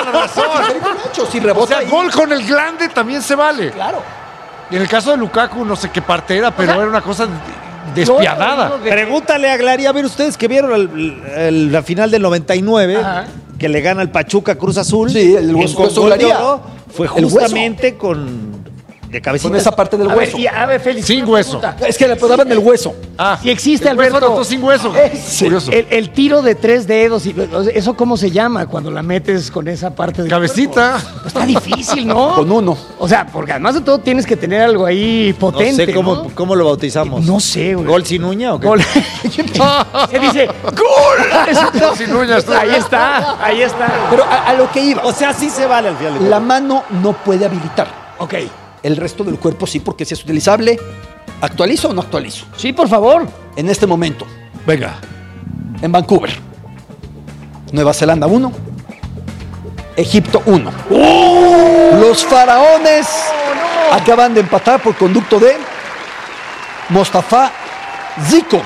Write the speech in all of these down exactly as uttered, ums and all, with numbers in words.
razón. Si rebota o sea, ahí. gol con el glande también se vale. Claro. Y en el caso de Lukaku, no sé qué parte era, pero o sea, era una cosa despiadada. No, no, no, de... Pregúntale a Glari, a ver ustedes que vieron el, el, la final del noventa y nueve, ajá, que le gana el Pachuca Cruz Azul. Sí, el hueso, hueso Glaría. Fue justamente con... de cabecita. Con esa parte del a hueso. Ver, y a ver, Félix. Sin hueso. Es que le daban el hueso. Ah, si existe, el Alberto. Hueso sin hueso. Sí. El, el tiro de tres dedos, y, ¿eso cómo se llama cuando la metes con esa parte del cabecita? Cuerpo? Está difícil, ¿no? Con uno. O sea, porque además de todo tienes que tener algo ahí potente. No sé cómo, ¿no? cómo lo bautizamos. No sé, güey. ¿Gol sin uña o qué? Gol. Se dice ¡gol! Sin uñas. Ahí está, ahí está. Pero a, a lo que iba. O sea, sí se vale al final. La mano no puede habilitar. Ok. El resto del cuerpo sí, porque si es utilizable. ¿Actualizo o no actualizo? Sí, por favor. En este momento. Venga. En Vancouver. Nueva Zelanda uno. Egipto uno. ¡Oh! Los faraones oh, no. acaban de empatar por conducto de Mostafa Zico.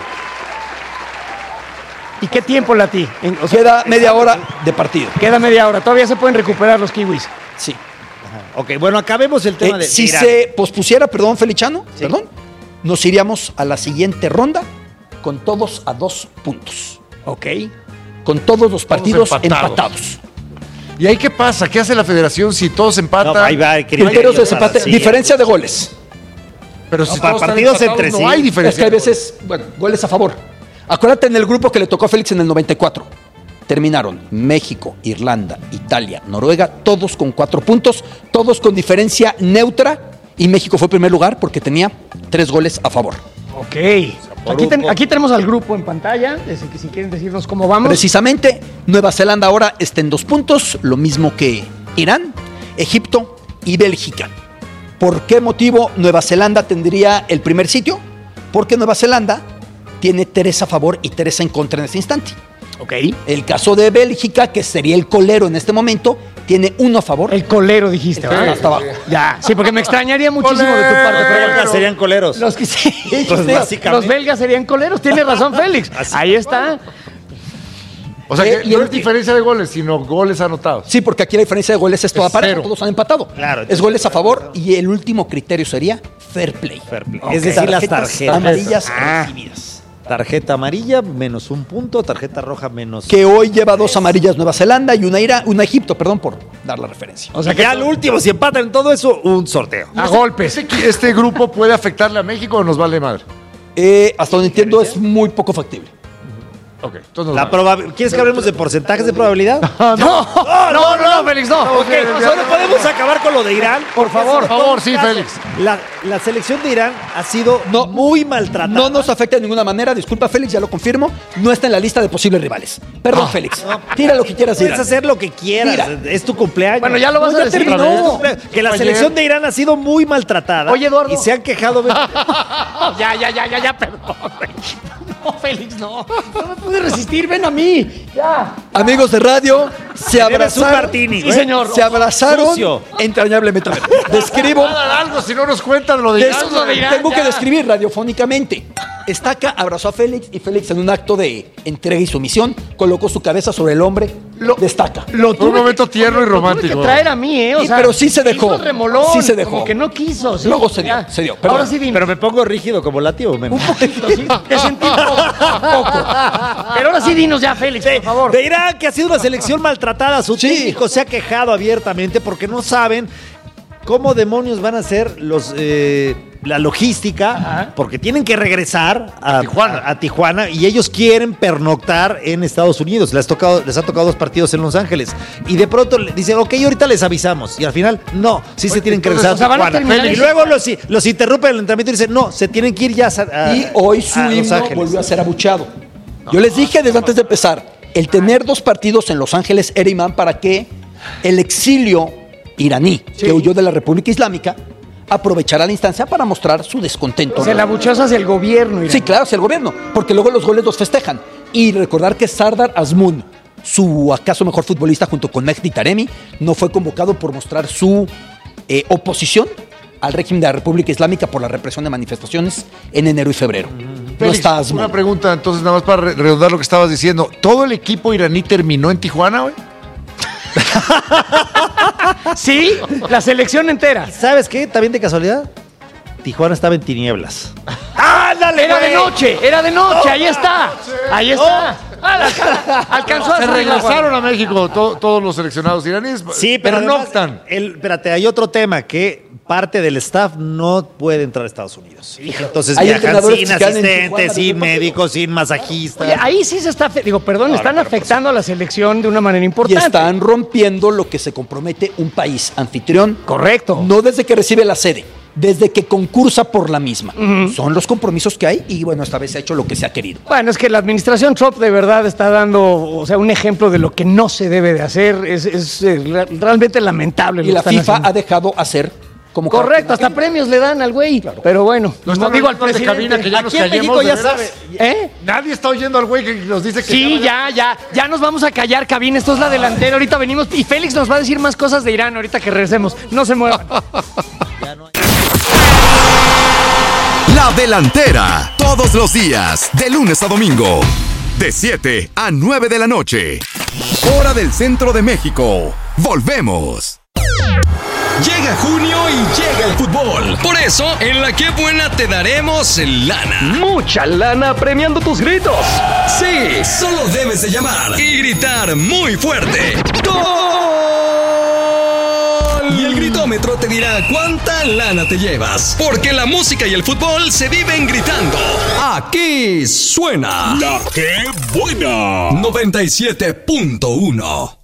¿Y qué tiempo, Lati? En, o sea, queda media hora de partido. Queda media hora. Todavía se pueden recuperar los kiwis. Sí. Ajá. Ok, bueno, acabemos el tema eh, de Si Irán. se pospusiera, perdón, Feliciano, sí. perdón, nos iríamos a la siguiente ronda con todos a dos puntos. Ok. Con todos los partidos todos empatados. empatados. ¿Y ahí qué pasa? ¿Qué hace la federación si todos empatan? No, ahí va, criterios de desempate, sí, diferencia de goles. Pero si no, todos partidos entre no sí. hay diferencia. Es que hay veces, bueno, goles a favor. Acuérdate en el grupo que le tocó a Félix en el noventa y cuatro. Terminaron México, Irlanda, Italia, Noruega, todos con cuatro puntos, todos con diferencia neutra. Y México fue primer lugar porque tenía tres goles a favor. Ok. Aquí, ten, aquí tenemos al grupo en pantalla, desde que si quieren decirnos cómo vamos. Precisamente, Nueva Zelanda ahora está en dos puntos, lo mismo que Irán, Egipto y Bélgica. ¿Por qué motivo Nueva Zelanda tendría el primer sitio? Porque Nueva Zelanda tiene tres a favor y tres en contra en este instante. Ok. El caso de Bélgica, que sería el colero en este momento, tiene uno a favor. El colero dijiste, ¿verdad? Hasta abajo. Ya, sí, porque me extrañaría muchísimo colero, de tu parte. Pero belgas serían coleros. Los, que, sí, pues los, los belgas serían coleros, tiene razón Félix. Así Ahí está. O sea, Eh, que y no el- es diferencia de goles, sino goles anotados. Sí, porque aquí la diferencia de goles es toda Es pareja, cero. todos han empatado. Claro. Es goles a favor y el último criterio sería fair play. Fair play. Ok. Es decir, las tarjetas amarillas Ah. recibidas. Tarjeta amarilla menos un punto, tarjeta roja menos. Que hoy lleva dos amarillas Nueva Zelanda y una, Ira, una Egipto, perdón por dar la referencia. O sea, que ya al último, si empatan en todo eso, un sorteo. A golpes. ¿Este, este grupo puede afectarle a México o nos vale madre? Eh, hasta donde entiendo es muy poco factible. Ok, entonces nos La vale. proba- ¿Quieres que hablemos de porcentajes de probabilidad? No, no, no, no, Félix, no. Ok, solo podemos acabar con lo de Irán. Por favor, Por favor, sí, Félix. La, la selección de Irán ha sido No, muy maltratada. No nos afecta de ninguna manera, disculpa Félix, ya lo confirmo, no está en la lista de posibles rivales. Perdón Ah. Félix, tira lo que quieras Puedes Irán. hacer lo que quieras. Mira. Es tu cumpleaños. Bueno, ya lo vas No, a decir terminó. otra vez. Es tu cumpleaños. Que la Ayer. selección de Irán ha sido muy maltratada. Oye, Eduardo. Y se han quejado. Ya, ya, ya, ya, ya, perdón. güey. No, Félix, no. No me pude resistir, ven a mí. Ya. Amigos de radio, se Eres un abrazaron. martini. Sí, señor. Se abrazaron Sucio. entrañablemente. Describo. Va a dar algo si no nos cuentan lo de Des- Irán. lo de Irán, tengo ya. que describir radiofónicamente. Estaca abrazó a Félix y Félix en un acto de entrega y sumisión colocó su cabeza sobre el hombre Lo- de Estaca. Lo Fue un momento tierno y lo tuve romántico. que traer a mí, ¿eh? O Sí, sea, pero sí se dejó. hizo remolón, Sí se dejó. Como que no quiso. sí. Luego se dio, Ya. se dio, perdón. Ahora sí, dime. Pero me pongo rígido como Lati o me. Un poquito, sí. Te sentí poco, poco. Pero ahora sí dinos ya, Félix, por favor. De Irán, que ha sido una selección maltratada. Su Sí. técnico se ha quejado abiertamente porque no saben cómo demonios van a ser los eh, la logística, Ajá. porque tienen que regresar a, A Tijuana. a- a Tijuana y ellos quieren pernoctar en Estados Unidos. Les, tocado, les ha tocado dos partidos en Los Ángeles. Y de pronto le dicen, ok, ahorita les avisamos. Y al final, no, sí se tienen que regresar o sea, a van a Tijuana. terminar Y en- luego los, los interrumpen el entrenamiento y dicen, no, se tienen que ir ya a, a- Y hoy su a Los himno Ángeles. volvió a ser abucheado. Yo les dije desde antes de empezar, el tener dos partidos en Los Ángeles era imán para que el exilio iraní Sí. que huyó de la República Islámica aprovechara la instancia para mostrar su descontento. O sea, la buchosa hacia el gobierno. Irán. Sí, claro, hacia el gobierno, porque luego los goles los festejan. Y recordar que Sardar Azmoun, su acaso mejor futbolista junto con Mehdi Taremi, no fue convocado por mostrar su eh, oposición al régimen de la República Islámica por la represión de manifestaciones en enero y febrero. No Félix, está Azmoun. una pregunta, entonces, nada más para re- redondar lo que estabas diciendo. ¿Todo el equipo iraní terminó en Tijuana, güey? Sí, la selección entera. ¿Sabes qué? También de casualidad, Tijuana estaba en tinieblas. ¡Ándale! Era de noche, era de noche, ahí está. Ahí está. Ah, alca- Alcanzó a Se salir la regresaron a México to- todos los seleccionados iraníes. Sí, pero no además, optan. el, espérate, hay otro tema que parte del staff no puede entrar a Estados Unidos. Entonces Hay viajan entrenadores sin que se quedan en Tijuana asistentes, sin desde el médicos, sin masajistas. Oye, ahí sí se está, afe- digo, perdón, están afectando a la selección de una manera Y importante. están rompiendo lo que se compromete un país anfitrión. Correcto. No desde que recibe la sede, desde que concursa por la misma. Son los compromisos que hay y bueno, esta vez se ha hecho lo que se ha querido. Bueno, es que la administración Trump de verdad está dando, o sea, un ejemplo de lo que no se debe de hacer. Es, es, eh, re- realmente lamentable. Y lo la que están FIFA haciendo. ha dejado hacer como Correcto, hasta cada- premios le dan al güey. Pero bueno, Lo no están digo al oyendo de presidente. cabina que ya nos Aquí en callemos, México ¿de ya veras? sabe. ¿Eh? Nadie está oyendo al güey que nos dice que... Sí, ya, ya, ya nos vamos a callar, cabina. Esto es la delantera. Ahorita venimos y Félix nos va a decir más cosas de Irán ahorita que regresemos. No se muevan. La Delantera, todos los días, de lunes a domingo, de siete a nueve de la noche. Hora del centro de México. Volvemos. Llega junio y llega el fútbol. Por eso, en La Qué Buena te daremos lana. Mucha lana premiando tus gritos. Sí, solo debes de llamar y gritar muy fuerte. ¡Gol! Y el gritómetro te dirá cuánta lana te llevas. Porque la música y el fútbol se viven gritando. Aquí suena La Qué Buena. noventa y siete punto uno.